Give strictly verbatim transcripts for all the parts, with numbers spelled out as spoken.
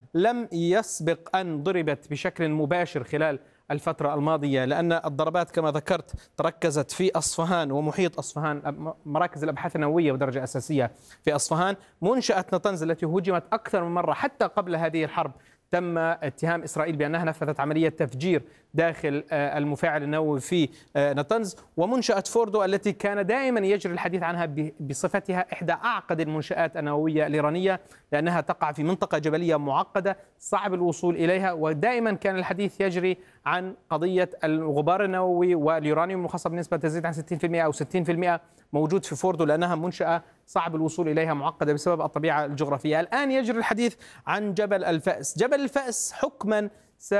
لم يسبق أن ضربت بشكل مباشر خلال الفترة الماضية، لأن الضربات كما ذكرت تركزت في أصفهان ومحيط أصفهان، مراكز الأبحاث النووية ودرجة أساسية في أصفهان. منشأة نطنز التي هجمت أكثر من مرة حتى قبل هذه الحرب تم اتهام إسرائيل بأنها نفذت عملية تفجير داخل المفاعل النووي في نطنز. ومنشأة فوردو التي كان دائما يجري الحديث عنها بصفتها إحدى أعقد المنشآت النووية الإيرانية، لأنها تقع في منطقة جبلية معقدة صعب الوصول إليها، ودائما كان الحديث يجري عن قضية الغبار النووي واليورانيوم المخصب بنسبة تزيد عن ستين بالمئة أو ستين بالمئة موجود في فوردو، لأنها منشأة صعب الوصول إليها معقدة بسبب الطبيعة الجغرافية. الآن يجري الحديث عن جبل الفأس. جبل الفأس حكما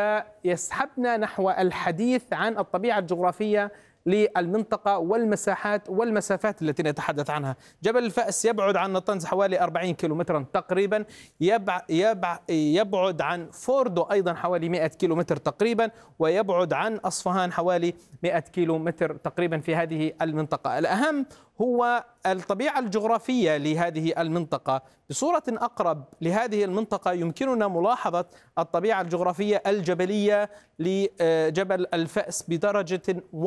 سيسحبنا نحو الحديث عن الطبيعة الجغرافية للمنطقة والمساحات والمسافات التي نتحدث عنها. جبل الفأس يبعد عن نطنز حوالي أربعين كيلومترا تقريبا، يبع يبع يبعد عن فوردو أيضا حوالي مئة كيلومتر تقريبا، ويبعد عن أصفهان حوالي مئة كيلومتر تقريبا في هذه المنطقة. الأهم هو الطبيعة الجغرافية لهذه المنطقة. بصورة أقرب لهذه المنطقة يمكننا ملاحظة الطبيعة الجغرافية الجبلية لجبل الفأس بدرجة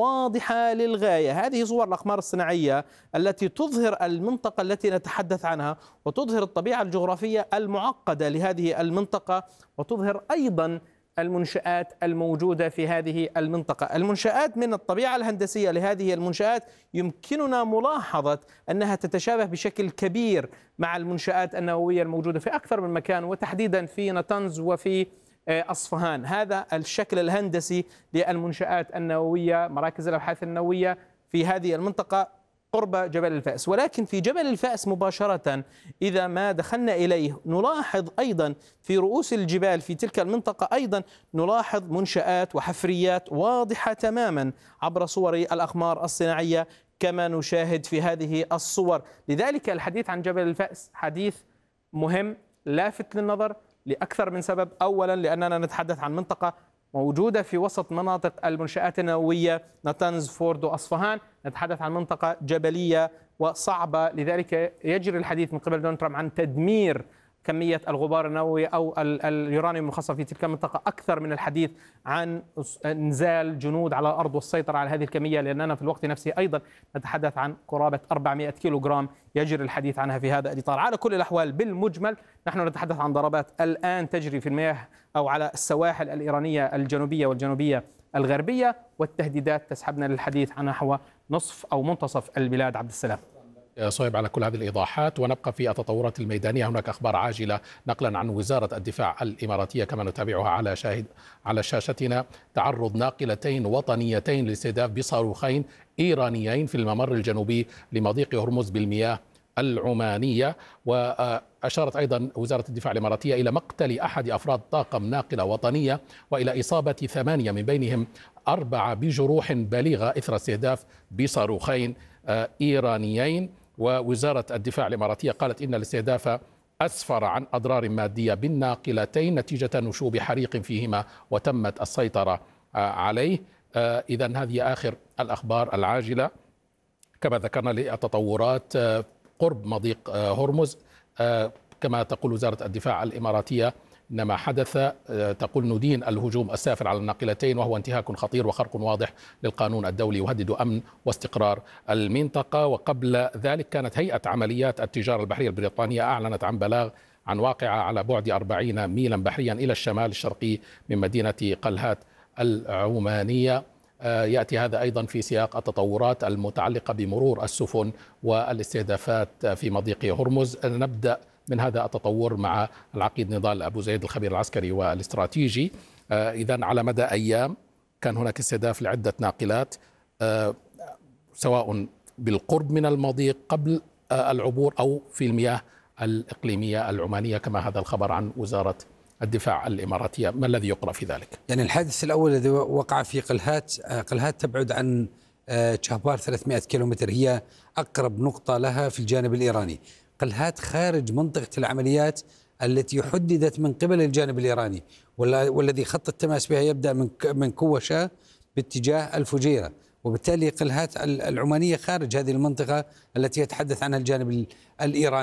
واضحة للغاية. هذه صور الأقمار الصناعية التي تظهر المنطقة التي نتحدث عنها، وتظهر الطبيعة الجغرافية المعقدة لهذه المنطقة، وتظهر أيضا المنشآت الموجودة في هذه المنطقة. المنشآت من الطبيعة الهندسية لهذه المنشآت يمكننا ملاحظة أنها تتشابه بشكل كبير مع المنشآت النووية الموجودة في أكثر من مكان، وتحديدا في نطنز وفي أصفهان. هذا الشكل الهندسي للمنشآت النووية، مراكز الأبحاث النووية في هذه المنطقة قرب جبل الفأس. ولكن في جبل الفأس مباشرة إذا ما دخلنا إليه نلاحظ أيضا في رؤوس الجبال في تلك المنطقة أيضا نلاحظ منشآت وحفريات واضحة تماما عبر صور الأقمار الصناعية كما نشاهد في هذه الصور. لذلك الحديث عن جبل الفأس حديث مهم لافت للنظر لأكثر من سبب. أولا لأننا نتحدث عن منطقة موجودة في وسط مناطق المنشآت النووية نطنز فوردو أصفهان، نتحدث عن منطقة جبلية وصعبة، لذلك يجري الحديث من قبل دونالد ترامب عن تدمير كمية الغبار النووي أو اليورانيوم المخصب في تلك المنطقة أكثر من الحديث عن إنزال جنود على الأرض والسيطرة على هذه الكمية، لأننا في الوقت نفسه أيضا نتحدث عن قرابة أربعمئة كيلوغرام يجري الحديث عنها في هذا الإطار. على كل الأحوال بالمجمل نحن نتحدث عن ضربات الآن تجري في المياه أو على السواحل الإيرانية الجنوبية والجنوبية الغربية، والتهديدات تسحبنا للحديث عن نحو نصف أو منتصف البلاد. عبد السلام. صهيب على كل هذه الإيضاحات. ونبقى في التطورات الميدانية. هناك أخبار عاجلة نقلا عن وزارة الدفاع الإماراتية كما نتابعها على شاهد على شاشتنا، تعرض ناقلتين وطنيتين لاستهداف بصاروخين إيرانيين في الممر الجنوبي لمضيق هرمز بالمياه العمانية. وأشارت أيضا وزارة الدفاع الإماراتية إلى مقتل أحد أفراد طاقم ناقلة وطنية وإلى إصابة ثمانية من بينهم أربعة بجروح بالغة إثر استهداف بصاروخين إيرانيين. ووزارة الدفاع الإماراتية قالت إن الاستهداف أسفر عن أضرار مادية بالناقلتين نتيجة نشوب حريق فيهما وتمت السيطرة عليه. إذن هذه آخر الأخبار العاجلة كما ذكرنا للتطورات قرب مضيق هرمز. كما تقول وزارة الدفاع الإماراتية إن ما حدث تقول ندين الهجوم السافر على الناقلتين وهو انتهاك خطير وخرق واضح للقانون الدولي يهدد أمن واستقرار المنطقة. وقبل ذلك كانت هيئة عمليات التجارة البحرية البريطانية أعلنت عن بلاغ عن واقعة على بعد أربعين ميلا بحريا إلى الشمال الشرقي من مدينة قلهات العمانية. يأتي هذا أيضا في سياق التطورات المتعلقة بمرور السفن والاستهدافات في مضيق هرمز. نبدأ من هذا التطور مع العقيد نضال أبو زيد الخبير العسكري والاستراتيجي. إذن على مدى أيام كان هناك استهداف لعدة ناقلات سواء بالقرب من المضيق قبل العبور أو في المياه الإقليمية العمانية كما هذا الخبر عن وزارة الدفاع الإماراتية. ما الذي يقرأ في ذلك؟ يعني الحادث الأول الذي وقع في قلهات، قلهات تبعد عن تشابار ثلاثمئة كيلومتر، هي أقرب نقطة لها في الجانب الإيراني. قلهات خارج منطقة العمليات التي حددت من قبل الجانب الإيراني، والذي خط التماس بها يبدأ من من كوشة باتجاه الفجيرة، وبالتالي قلهات العمانية خارج هذه المنطقة التي يتحدث عنها الجانب الإيراني.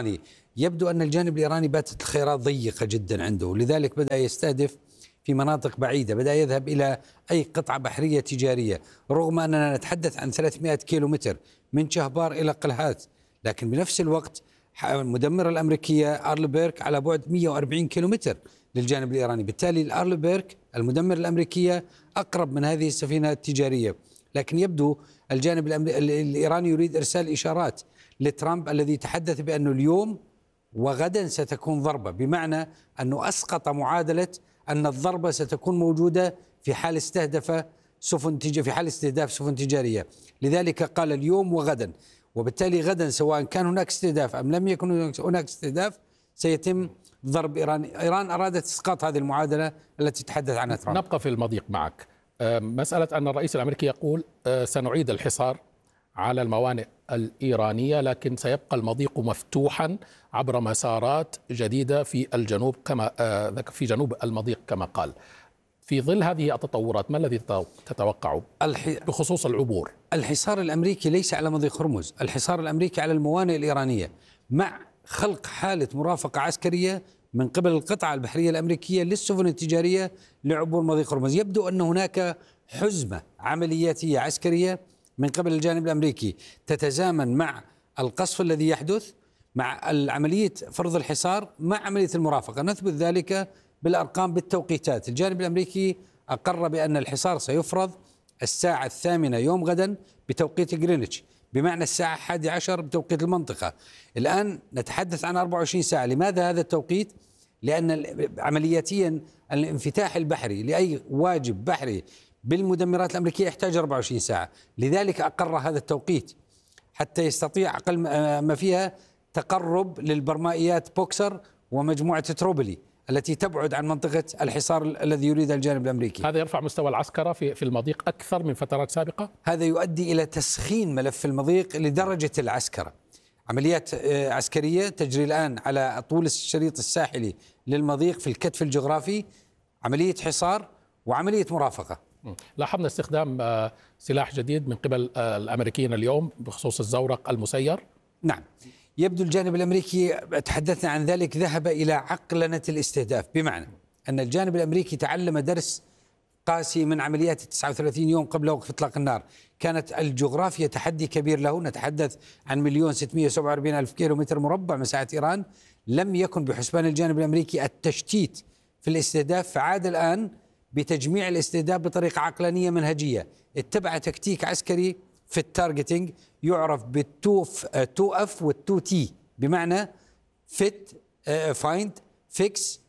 يبدو أن الجانب الإيراني باتت الخيارات ضيقة جدا عنده، لذلك بدأ يستهدف في مناطق بعيدة، بدأ يذهب إلى أي قطعة بحرية تجارية، رغم أننا نتحدث عن ثلاثمائة كيلو متر من شهبار إلى قلهات، لكن بنفس الوقت المدمرة الأمريكية أرلبيرك على بعد مئة وأربعين كيلو متر للجانب الإيراني، بالتالي الأرلبيرك المدمرة الأمريكية أقرب من هذه السفينة التجارية. لكن يبدو الجانب الإيراني يريد إرسال إشارات لترامب الذي تحدث بأنه اليوم وغدا ستكون ضربة، بمعنى أنه أسقط معادلة أن الضربة ستكون موجودة في حال استهدف سفن تج... في حال استهداف سفن تجارية، لذلك قال اليوم وغدا، وبالتالي غدا سواء كان هناك استهداف أم لم يكن هناك استهداف سيتم ضرب إيران. إيران أرادت إسقاط هذه المعادلة التي تحدث عنها ترامب. نبقى في المضيق معك. مسألة أن الرئيس الأمريكي يقول سنعيد الحصار على الموانئ الإيرانية، لكن سيبقى المضيق مفتوحا عبر مسارات جديدة في الجنوب كما في جنوب المضيق كما قال. في ظل هذه التطورات ما الذي تتوقعه بخصوص العبور؟ الحصار الأمريكي ليس على مضيق هرمز، الحصار الأمريكي على الموانئ الإيرانية، مع خلق حالة مرافقة عسكرية من قبل القطعة البحرية الأمريكية للسفن التجارية لعبور مضيق هرمز. يبدو أن هناك حزمة عملياتية عسكرية من قبل الجانب الأمريكي تتزامن مع القصف الذي يحدث، مع عملية فرض الحصار، مع عملية المرافقة. نثبت ذلك بالأرقام بالتوقيتات. الجانب الأمريكي أقر بأن الحصار سيفرض الساعة الثامنة يوم غدا بتوقيت غرينتش، بمعنى الساعة الحادية عشر بتوقيت المنطقة. الآن نتحدث عن أربعة وعشرين ساعة. لماذا هذا التوقيت؟ لأن عملياتيا الانفتاح البحري لأي واجب بحري بالمدمرات الأمريكية يحتاج أربعة وعشرين ساعة، لذلك أقر هذا التوقيت حتى يستطيع أقل ما فيها تقرب للبرمائيات بوكسر ومجموعة تروبلي التي تبعد عن منطقة الحصار الذي يريد الجانب الأمريكي. هذا يرفع مستوى العسكرة في في المضيق أكثر من فترات سابقة؟ هذا يؤدي إلى تسخين ملف المضيق لدرجة العسكرة. عمليات عسكرية تجري الآن على طول الشريط الساحلي للمضيق في الكتف الجغرافي، عملية حصار وعملية مرافقة. لاحظنا استخدام سلاح جديد من قبل الأمريكيين اليوم بخصوص الزورق المسير. نعم، يبدو الجانب الأمريكي تحدثنا عن ذلك ذهب إلى عقلنة الاستهداف، بمعنى أن الجانب الأمريكي تعلم درس قاسي من عمليات تسعة وثلاثين يوم قبل وقف إطلاق النار. كانت الجغرافيا تحدي كبير له، نتحدث عن مليون ستمئة وسبعة وأربعين ألف كيلو متر مربع مساحة إيران. لم يكن بحسبان الجانب الأمريكي التشتيت في الاستهداف، فعاد الآن بتجميع الاستهداف بطريقة عقلانية منهجية. اتبع تكتيك عسكري في التارجتينج يعرف بالتو تو اف والتو تي، بمعنى فيت فايند فيكس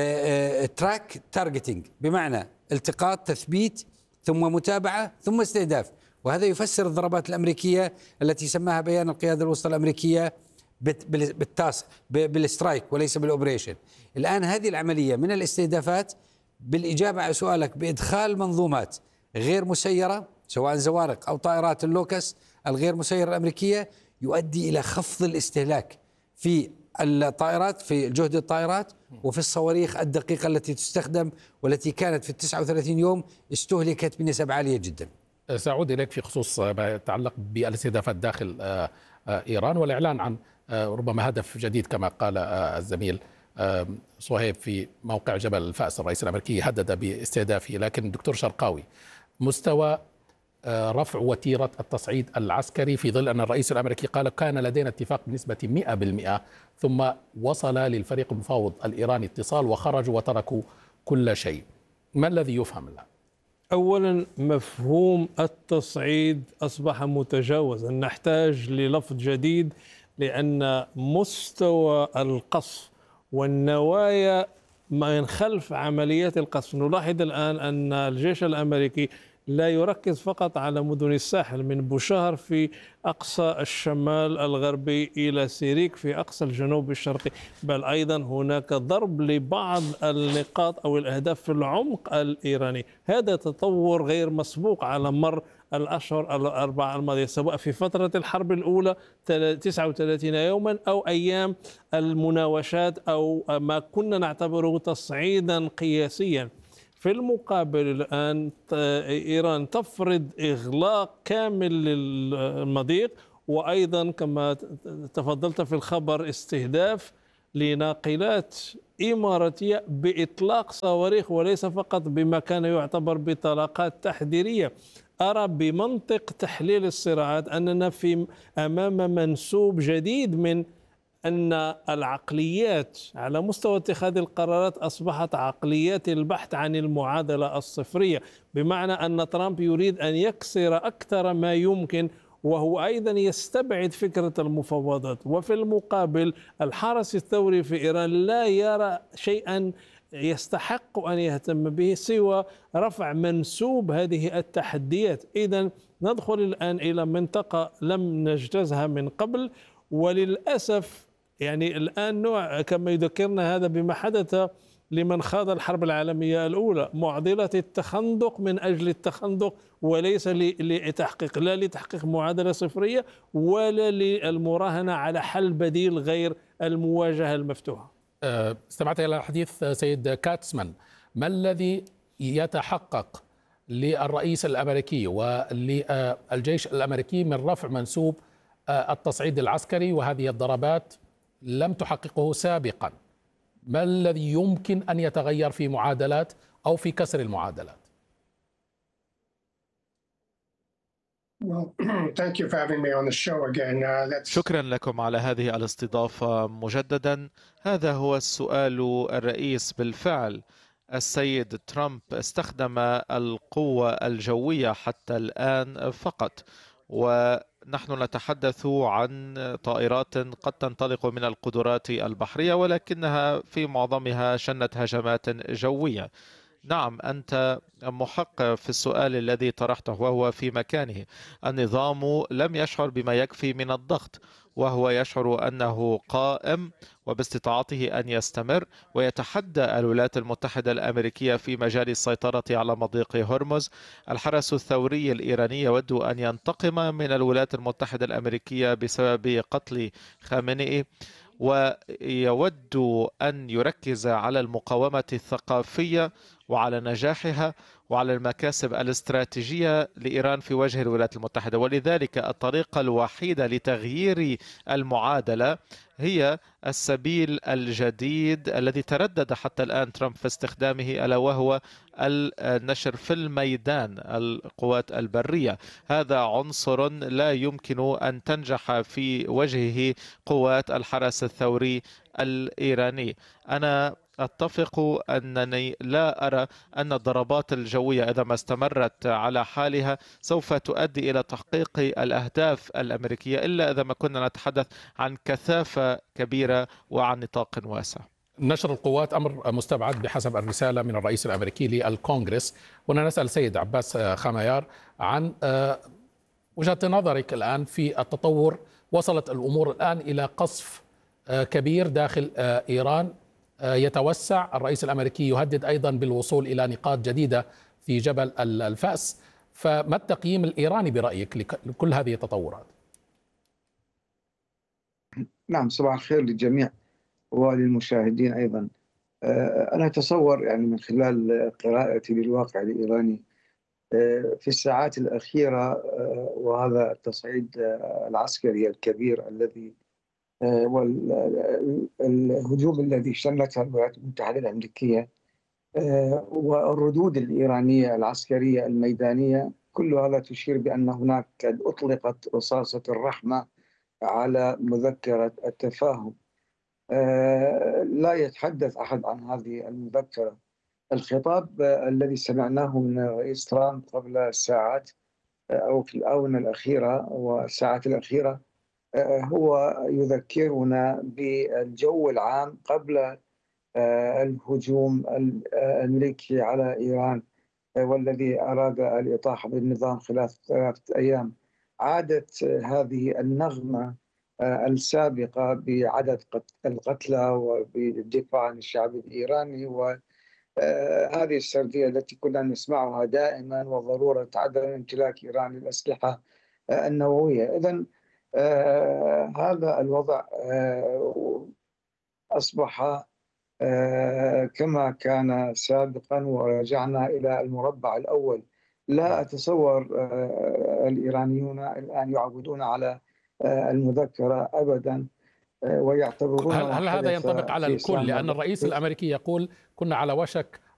تراك تارجتينج، بمعنى التقاط تثبيت ثم متابعة ثم استهداف. وهذا يفسر الضربات الأمريكية التي سماها بيان القيادة الوسطى الأمريكية بالتاس بالسترايك وليس بالأوبريشن. الآن هذه العملية من الاستهدافات بالإجابة على سؤالك بإدخال منظومات غير مسيرة سواء زوارق أو طائرات اللوكس الغير مسيرة الأمريكية يؤدي إلى خفض الاستهلاك في الطائرات، في جهد الطائرات وفي الصواريخ الدقيقة التي تستخدم والتي كانت في التسعة وثلاثين يوم استهلكت بنسب عالية جدا. سأعود إليك في خصوص ما يتعلق بالاستهدافات داخل إيران والإعلان عن ربما هدف جديد كما قال الزميل صهيب في موقع جبل الفأس. الرئيس الأمريكي هدد باستهدافه، لكن الدكتور شرقاوي مستوى رفع وتيرة التصعيد العسكري في ظل أن الرئيس الأمريكي قال كان لدينا اتفاق بنسبة مئة بالمئة ثم وصل للفريق المفاوض الإيراني اتصال وخرجوا وتركوا كل شيء، ما الذي يفهم الآن؟ أولا مفهوم التصعيد أصبح متجاوزا، نحتاج للفظ جديد لأن مستوى القصف والنوايا من خلف عمليات القصف. نلاحظ الآن أن الجيش الأمريكي لا يركز فقط على مدن الساحل من بوشهر في أقصى الشمال الغربي إلى سيريك في أقصى الجنوب الشرقي، بل أيضا هناك ضرب لبعض النقاط أو الأهداف في العمق الإيراني. هذا تطور غير مسبوق على مر الأشهر الأربعة الماضية، سواء في فترة الحرب الأولى تسعة وثلاثين يوما أو أيام المناوشات أو ما كنا نعتبره تصعيدا قياسيا. في المقابل الآن إيران تفرض إغلاق كامل للمضيق وأيضا كما تفضلت في الخبر استهداف لناقلات إماراتية بإطلاق صواريخ، وليس فقط بما كان يعتبر بطلقات تحذيرية. أرى بمنطق تحليل الصراعات أننا في أمام منسوب جديد من أن العقليات على مستوى اتخاذ القرارات أصبحت عقليات البحث عن المعادلة الصفرية، بمعنى أن ترامب يريد أن يكسر أكثر ما يمكن، وهو أيضا يستبعد فكرة المفاوضات. وفي المقابل الحرس الثوري في إيران لا يرى شيئا يستحق أن يهتم به سوى رفع منسوب هذه التحديات. إذن ندخل الآن إلى منطقة لم نجتزها من قبل، وللأسف يعني الآن نوع كما يذكرنا هذا بما حدث لمن خاض الحرب العالمية الأولى، معضلة التخندق من أجل التخندق، وليس لتحقيق لا لتحقيق معادلة صفرية ولا للمراهنة على حل بديل غير المواجهة المفتوحة. استمعت إلى حديث سيد كاتسمان، ما الذي يتحقق للرئيس الأمريكي وللجيش الأمريكي من رفع منسوب التصعيد العسكري، وهذه الضربات لم تحققه سابقا؟ ما الذي يمكن أن يتغير في معادلات أو في كسر المعادلات؟ شكرا لكم على هذه الاستضافة مجددا. هذا هو السؤال الرئيس. بالفعل السيد ترامب استخدم القوة الجوية حتى الآن فقط، ونحن نتحدث عن طائرات قد تنطلق من القدرات البحرية، ولكنها في معظمها شنت هجمات جوية. نعم، أنت محق في السؤال الذي طرحته وهو في مكانه. النظام لم يشعر بما يكفي من الضغط، وهو يشعر أنه قائم وباستطاعته أن يستمر ويتحدى الولايات المتحدة الأمريكية في مجال السيطرة على مضيق هرمز. الحرس الثوري الإيراني يود أن ينتقم من الولايات المتحدة الأمريكية بسبب قتل خامنئي، ويود أن يركز على المقاومة الثقافية وعلى نجاحها وعلى المكاسب الاستراتيجية لإيران في وجه الولايات المتحدة. ولذلك الطريقة الوحيدة لتغيير المعادلة هي السبيل الجديد الذي تردد حتى الآن ترامب في استخدامه، ألا وهو النشر في الميدان القوات البرية. هذا عنصر لا يمكن أن تنجح في وجهه قوات الحرس الثوري الإيراني. أنا أتفق أنني لا أرى أن الضربات الجوية إذا ما استمرت على حالها سوف تؤدي إلى تحقيق الأهداف الأمريكية، إلا إذا ما كنا نتحدث عن كثافة كبيرة وعن نطاق واسع. نشر القوات أمر مستبعد بحسب الرسالة من الرئيس الأمريكي للكونغرس. هنا نسأل سيد عباس خميار عن وجهة نظرك الآن في التطور. وصلت الأمور الآن إلى قصف كبير داخل إيران يتوسع، الرئيس الأمريكي يهدد أيضا بالوصول إلى نقاط جديدة في جبل الفأس. فما التقييم الإيراني برأيك لكل هذه التطورات؟ نعم، صباح الخير للجميع وللمشاهدين أيضا. أنا أتصور يعني من خلال قراءتي للواقع الإيراني في الساعات الأخيرة، وهذا التصعيد العسكري الكبير الذي والهجوم الذي شنته الولايات المتحدة الأمريكية والردود الإيرانية العسكرية الميدانية، كل هذا تشير بأن هناك قد أطلقت رصاصة الرحمة على مذكرة التفاهم. لا يتحدث أحد عن هذه المذكرة. الخطاب الذي سمعناه من الرئيس ترامب قبل ساعات أو في الآونة الأخيرة والساعات الأخيرة هو يذكرنا بالجو العام قبل الهجوم الأمريكي على إيران، والذي أراد الإطاحة بالنظام خلال ثلاثة أيام. عادت هذه النغمة السابقة بعدد القتلى وبالدفاع عن الشعب الإيراني، وهذه السردية التي كنا نسمعها دائما، وضرورة عدم امتلاك إيران للأسلحة النووية. إذن آه هذا الوضع آه أصبح آه كما كان سابقا، ورجعنا إلى المربع الأول. لا أتصور آه الإيرانيون الآن يعودون على المذكرة أبدا، ويعتبرون هل, هل هذا ينطبق على الكل؟ لأن الرئيس الأمريكي يقول كنا على وشك